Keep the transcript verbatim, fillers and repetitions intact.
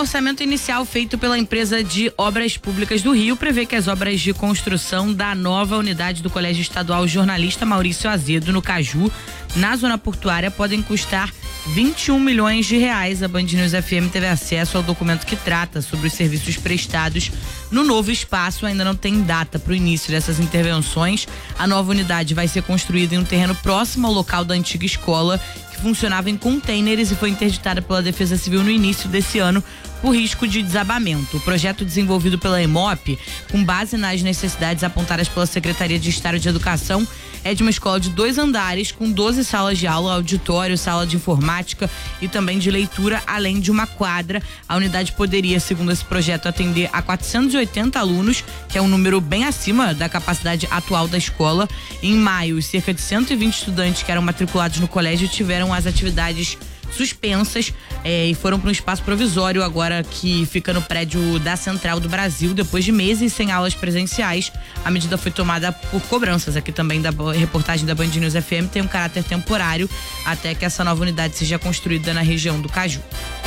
orçamento inicial feito pela empresa de Obras Públicas do Rio prevê que as obras de construção da nova unidade do Colégio Estadual Jornalista Maurício Azedo, no Caju, na zona portuária, podem custar vinte e um milhões de reais. A Band News F M teve acesso ao documento que trata sobre os serviços prestados no novo espaço. Ainda não tem data para o início dessas intervenções. A nova unidade vai ser construída em um terreno próximo ao local da antiga escola, que funcionava em containers e foi interditada pela Defesa Civil no início desse ano por risco de desabamento. O projeto, desenvolvido pela EMOP, com base nas necessidades apontadas pela Secretaria de Estado de Educação, é de uma escola de dois andares, com doze salas de aula, auditório, sala de informática e também de leitura, além de uma quadra. A unidade poderia, segundo esse projeto, atender a quatrocentos e oitenta alunos, que é um número bem acima da capacidade atual da escola. Em maio, cerca de cento e vinte estudantes que eram matriculados no colégio tiveram as atividades suspensas eh, e foram para um espaço provisório agora que fica no prédio da Central do Brasil. Depois de meses sem aulas presenciais, a medida foi tomada por cobranças aqui também da reportagem da Band News F M. Tem um caráter temporário até que essa nova unidade seja construída na região do Caju.